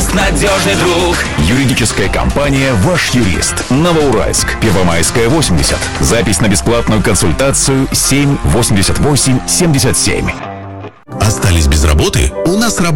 юрист, надежный друг. Юридическая компания «Ваш юрист». Новоуральск, Первомайская, 80. Запись на бесплатную консультацию 7 88 77. Остались без работы? У нас работа.